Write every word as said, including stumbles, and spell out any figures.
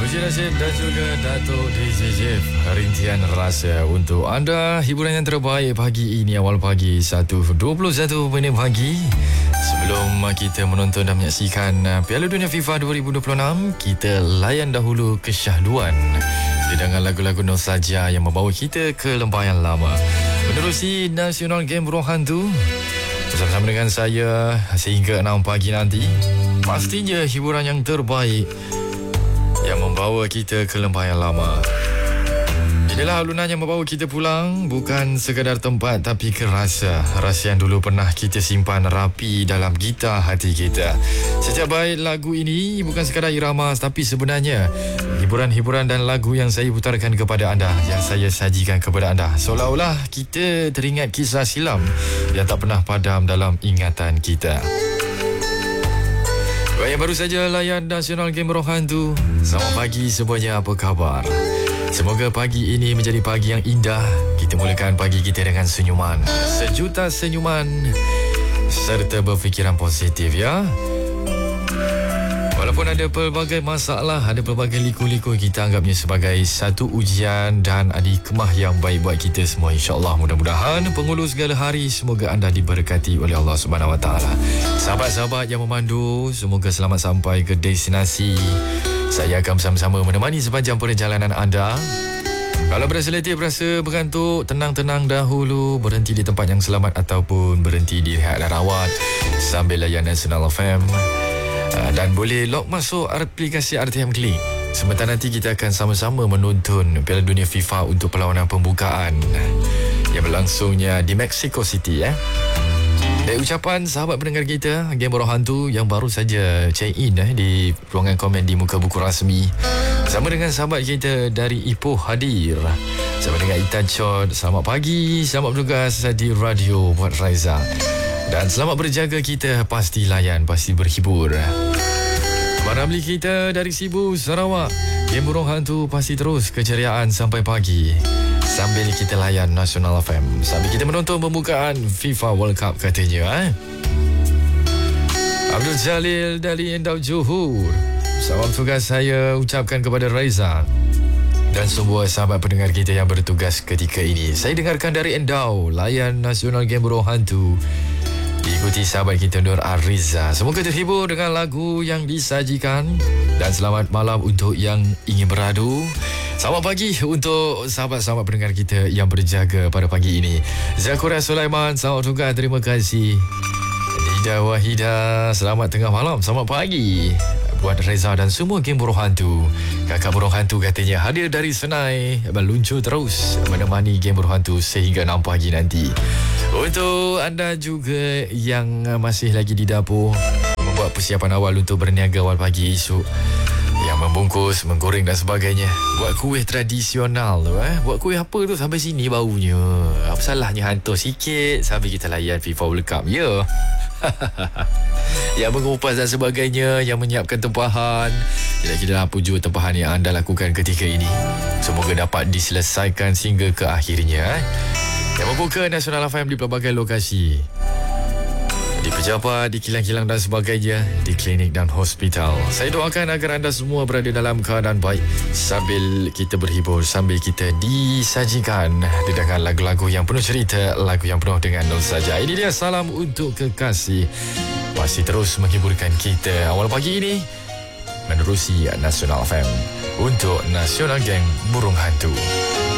Puji Rashid dan juga Dato' D J Jeff. Rintian rasa untuk anda. Hiburan yang terbaik pagi ini, awal pagi satu dua puluh satu minit pagi. Sebelum kita menonton dan menyaksikan Piala Dunia FIFA dua ribu dua puluh enam, kita layan dahulu kesyahduan dengan lagu-lagu nostalgia yang membawa kita ke lembah yang lama. Menerusi National Game Burung Hantu bersama-sama dengan saya sehingga enam pagi nanti. Pastinya hiburan yang terbaik yang membawa kita ke lembah yang lama. Inilah alunan yang membawa kita pulang, bukan sekadar tempat tapi ke rasa. Rasa yang dulu pernah kita simpan rapi dalam gitar hati kita. Setiap bait lagu ini bukan sekadar irama, tapi sebenarnya hiburan-hiburan dan lagu yang saya putarkan kepada anda, yang saya sajikan kepada anda, seolah-olah kita teringat kisah silam yang tak pernah padam dalam ingatan kita. Baik, yang baru saja layan National Game Burung Hantu, selamat pagi semuanya, apa khabar? Semoga pagi ini menjadi pagi yang indah. Kita mulakan pagi kita dengan senyuman, sejuta senyuman serta berfikiran positif, ya. Walaupun ada pelbagai masalah, ada pelbagai liku-liku, kita anggapnya sebagai satu ujian dan hikmah yang baik buat kita semua, insya-Allah. Mudah-mudahan penghulu segala hari, semoga anda diberkati oleh Allah Subhanahu Wa Taala. Sahabat-sahabat yang memandu, semoga selamat sampai ke destinasi. Saya akan bersama-sama menemani sepanjang perjalanan anda. Kalau berasa letih, berasa bergantuk, tenang-tenang dahulu, berhenti di tempat yang selamat ataupun berhenti di rehat dan rawat sambil layan National F M. Dan boleh log masuk aplikasi R T M Klik. Sebentar nanti kita akan sama-sama menonton Piala Dunia FIFA untuk perlawanan pembukaan yang berlangsungnya di Mexico City, eh. Dari ucapan sahabat pendengar kita Game Burung Hantu yang baru saja check in eh, di ruangan komen di muka buku rasmi, bersama dengan sahabat kita dari Ipoh hadir, bersama dengan Itan Chod. Selamat pagi, selamat bertugas di radio buat Raiza. Dan selamat berjaga, kita pasti layan, pasti berhibur. Baramli kita dari Sibu, Sarawak, Game Burung Hantu pasti terus keceriaan sampai pagi sambil kita layan National F M, sambil kita menonton pembukaan FIFA World Cup katanya, eh? Abdul Jalil dari Endau Johor, salam tugas saya ucapkan kepada Raiza dan semua sahabat pendengar kita yang bertugas ketika ini. Saya dengarkan dari Endau, layan National Game Burung Hantu, diikuti sahabat kita Nur Ariza. Semoga terhibur dengan lagu yang disajikan dan selamat malam untuk yang ingin beradu. Selamat pagi untuk sahabat-sahabat pendengar kita yang berjaga pada pagi ini. Zakuria Sulaiman, selamat juga, terima kasih. Nida Wahida, selamat tengah malam, selamat pagi buat Reza dan semua Game Burung Hantu. Kakak Burung Hantu katanya hadir dari Senai, meluncur terus menemani Game Burung Hantu sehingga enam pagi nanti. Untuk anda juga yang masih lagi di dapur, membuat persiapan awal untuk berniaga awal pagi esok, yang membungkus, menggoreng dan sebagainya, buat kuih tradisional tu, eh? Buat kuih apa tu sampai sini baunya. Apa salahnya hantar sikit sambil kita layan FIFA World Cup, ya? Yeah. Yang mengupas dan sebagainya, yang menyiapkan tempahan, kira-kira apa jua tempahan yang anda lakukan ketika ini, semoga dapat diselesaikan sehingga ke akhirnya, eh? Yang membuka National F M di pelbagai lokasi, di pejabat, di kilang-kilang dan sebagainya, di klinik dan hospital. Saya doakan agar anda semua berada dalam keadaan baik sambil kita berhibur, sambil kita disajikan dengan lagu-lagu yang penuh cerita, lagu yang penuh dengan nostalgia. Ini dia salam untuk kekasih, masih terus menghiburkan kita awal pagi ini menerusi National F M untuk National Gang Burung Hantu.